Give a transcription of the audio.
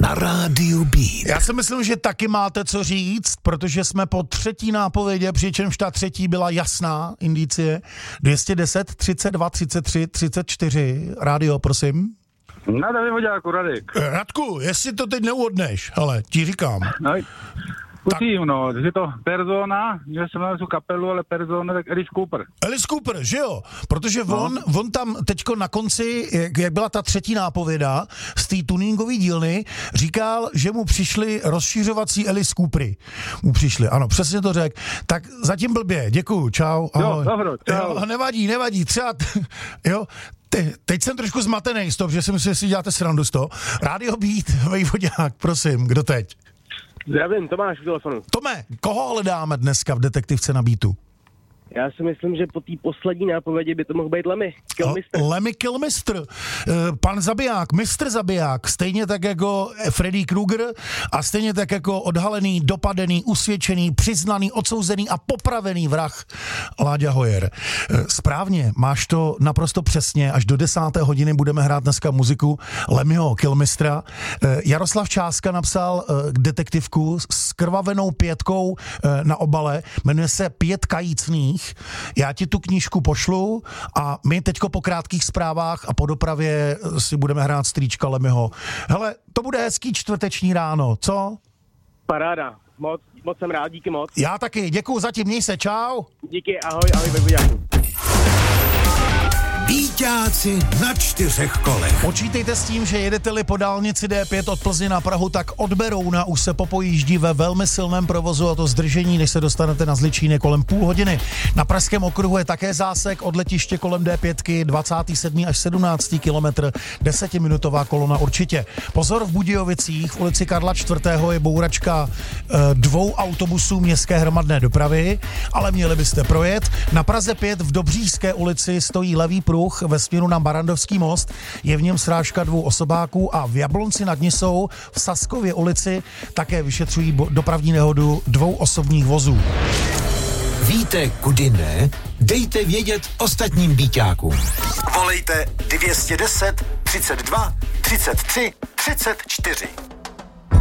na rádiu Beat. Já si myslím, že taky máte co říct, protože jsme po třetí nápovědě, přičemž ta třetí byla jasná indicie. 210 32 33 34. Rádio, prosím. Na Davě Voďáku, Radek. Radku, jestli to teď neuhodneš, hele, ti říkám. No, pustím, no, že to Persona, že jsem na tu kapelu, ale Persona, tak Alice Cooper. Alice Cooper, že jo? Protože on tam teďko na konci, jak byla ta třetí nápověda z té tuningové dílny, říkal, že mu přišly rozšířovací Alice Coopery. Mu přišly, ano, přesně to řekl. Tak zatím blbě, děkuju, čau, ahoj. Jo, dobro, čau. Jo, nevadí, třeba, jo, teď jsem trošku zmatený z toho, že si myslím, že si děláte srandu z toho. Rádio Beat, Vejvodák, prosím, kdo teď? Zdravím, Tomáš v telefonu. Tome, koho hledáme dneska v Detektivce na Beatu? Já si myslím, že po té poslední nápovědi by to mohl být Lemmy Kilmister. Lemmy Kilmister, pan zabiják, mistr zabiják, stejně tak jako Freddy Krueger a stejně tak jako odhalený, dopadený, usvědčený, přiznaný, odsouzený a popravený vrah Láďa Hojer. Správně, máš to naprosto přesně, až do 10. hodiny budeme hrát dneska muziku Lemmyho Kilmistra. Jaroslav Čáska napsal detektivku s krvavenou pětkou na obale, jmenuje se Pět kajícných. Já ti tu knížku pošlu a my teďko po krátkých zprávách a po dopravě si budeme hrát strýčka Lemmyho. Hele, to bude hezký čtvrteční ráno, co? Paráda, moc jsem rád, díky moc. Já taky, děkuju zatím, měj se, čau. Díky, ahoj, Vejvodáku. Bíťáci na 4 kolech. Počítejte s tím, že jedete-li po dálnici D5 od Plzně na Prahu, tak od Berouna už se popojíždí ve velmi silném provozu a to zdržení, než se dostanete na Zličín, kolem půl hodiny. Na Pražském okruhu je také zásek od letiště kolem D5, 27. až 17. kilometr, 10minutová kolona určitě. Pozor, v Budějovicích v ulici Karla IV. Je bouračka 2 autobusů městské hromadné dopravy, ale měli byste projet. Na Praze 5 v Dobříšské ulici stojí levý pruh ve směru na Barandovský most, je v něm srážka 2 osobáků a v Jablonci nad Nisou v Saskově ulici také vyšetřují dopravní nehodu 2 osobních vozů. Víte, kudy ne? Dejte vědět ostatním bíťákům. Volejte 210 32 33 34.